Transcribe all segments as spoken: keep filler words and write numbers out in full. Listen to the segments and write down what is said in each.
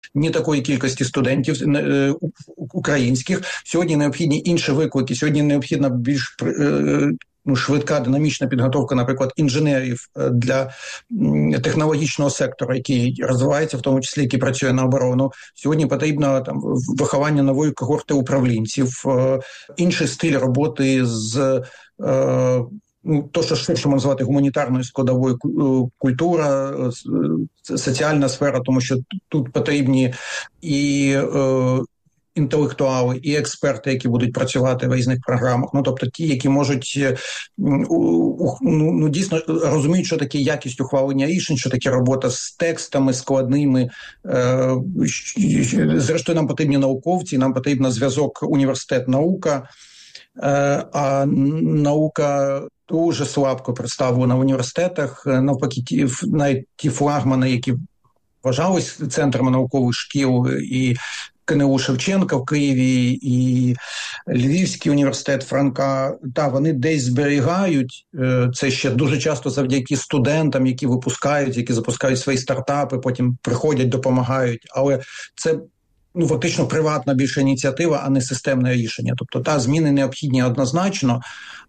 ні такої кількості студентів е, українських. Сьогодні необхідні інші виклики, сьогодні необхідна більш е, ну, швидка, динамічна підготовка, наприклад, інженерів для технологічного сектору, який розвивається, в тому числі, який працює на оборону. Сьогодні потрібно там виховання нової когорти управлінців, е, інший стиль роботи з е, ну, то, що ширше можна назвати гуманітарною складовою, культура, соціальна сфера, тому що тут потрібні і е, інтелектуали, і експерти, які будуть працювати в різних програмах. Ну, тобто ті, які можуть ну, ну, дійсно розуміють, що таке якість ухвалення рішень, що таке робота з текстами складними. Е, зрештою, нам потрібні науковці, нам потрібен зв'язок університет-наука, е, а наука дуже слабко представлена в університетах. Навпаки, ті, навіть ті флагмани, які вважались центрами наукових шкіл, і КНУ Шевченка в Києві, і Львівський університет Франка, та вони десь зберігають, це ще дуже часто завдяки студентам, які випускають, які запускають свої стартапи, потім приходять, допомагають, але це ну, фактично приватна більша ініціатива, а не системне рішення. Тобто та зміни необхідні однозначно,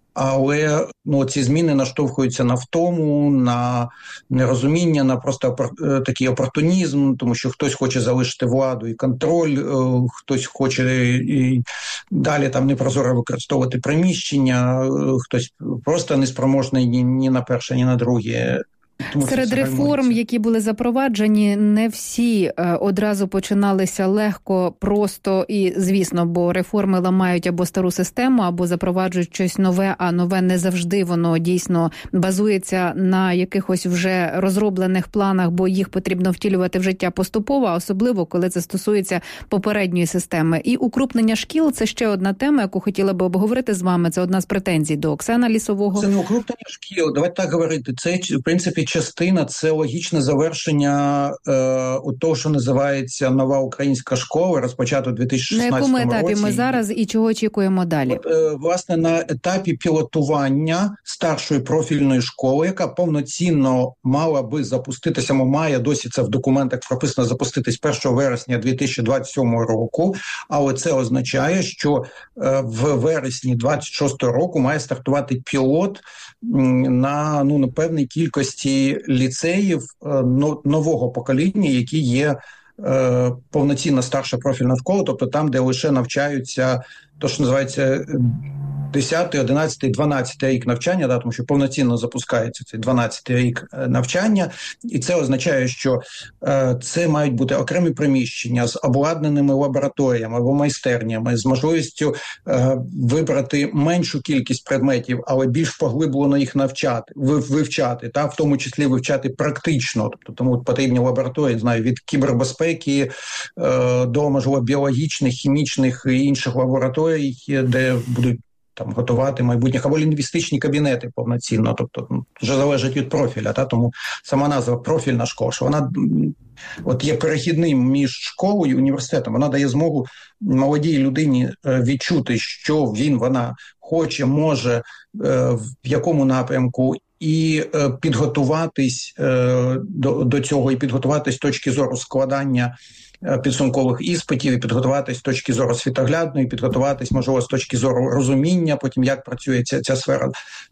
але ну, ці зміни наштовхуються на втому, на нерозуміння, на просто опор- такий опортунізм, тому що хтось хоче залишити владу і контроль, е- хтось хоче і далі там непрозоро використовувати приміщення, е- хтось просто неспроможний ні, ні на перше, ні на друге. Тому серед реформ, які були запроваджені, не всі е, одразу починалися легко, просто і, звісно, бо реформи ламають або стару систему, або запроваджують щось нове, а нове не завжди воно дійсно базується на якихось вже розроблених планах, бо їх потрібно втілювати в життя поступово, особливо, коли це стосується попередньої системи. І укрупнення шкіл – це ще одна тема, яку хотіла би обговорити з вами. Це одна з претензій до Оксана Лісового. Це не укрупнення шкіл, давайте так говорити. Це, в принципі, частина, це логічне завершення е, у того, що називається нова українська школа, розпочато у дві тисячі шістнадцятому році. На якому етапі ми зараз і чого очікуємо далі? От, е, власне, на етапі пілотування старшої профільної школи, яка повноцінно мала би запуститися, має досі це в документах прописано, запуститись першого вересня дві тисячі двадцять сьомого року, але це означає, що е, в вересні двадцять шостого року має стартувати пілот на, ну, на певній кількості ліцеїв е, нового покоління, які є е, повноцінна старша профільна школа, тобто там, де лише навчаються, то, що називається десятий, одинадцятий, дванадцятий рік навчання, да, тому що повноцінно запускається цей дванадцятий рік навчання, і це означає, що е, це мають бути окремі приміщення з обладнаними лабораторіями або майстернями, з можливістю е, вибрати меншу кількість предметів, але більш поглиблено їх навчати, вивчати, та, в тому числі вивчати практично, тобто тому потрібні лабораторії, знаю, від кібербезпеки е, до, можливо, біологічних, хімічних і інших лабораторій, де будуть там готувати майбутніх, або лінгвістичні кабінети повноцінно, тобто ну, вже залежить від профіля, та, тому сама назва профільна школа, що вона от є перехідним між школою і університетом, вона дає змогу молодій людині відчути, що він, вона хоче, може, в якому напрямку, і е, підготуватись е, до, до цього, і підготуватись з точки зору складання е, підсумкових іспитів, і підготуватись з точки зору світоглядної, підготуватись, можливо, з точки зору розуміння, потім як працює ця, ця сфера.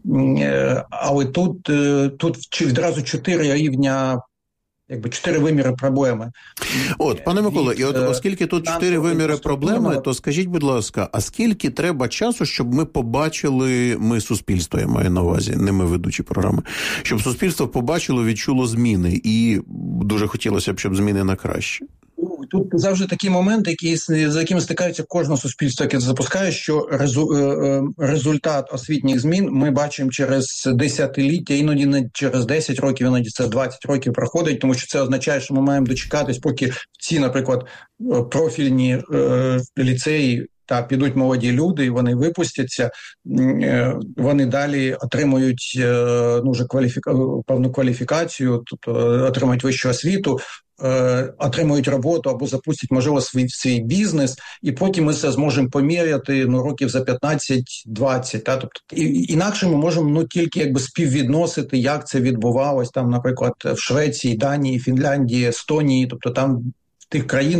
Е, але тут, е, тут відразу чотири рівня, якби чотири виміри проблеми. От, пане Микола, і от оскільки тут чотири виміри проблеми, то скажіть, будь ласка, а скільки треба часу, щоб ми побачили, ми суспільство, я маю на увазі, не ми ведучі програми, щоб суспільство побачило, відчуло зміни, і дуже хотілося б, щоб зміни на краще? Тут завжди такий момент, який, з яким стикається кожне суспільство, яке запускає, що результат освітніх змін ми бачимо через десятиліття, іноді не через десять років, іноді це двадцять років проходить, тому що це означає, що ми маємо дочекатись, поки ці, наприклад, профільні е, ліцеї та підуть молоді люди, і вони випустяться, е, вони далі отримують е, ну, вже кваліфіка... певну кваліфікацію, тобто отримують вищу освіту, отримують роботу або запустять, можливо, свій, свій бізнес, і потім ми це зможемо поміряти ну, років за п'ятнадцять-двадцять. Та? Тобто, і, інакше ми можемо ну, тільки якби співвідносити, як це відбувалось, там, наприклад, в Швеції, Данії, Фінляндії, Естонії, тобто там тих країн,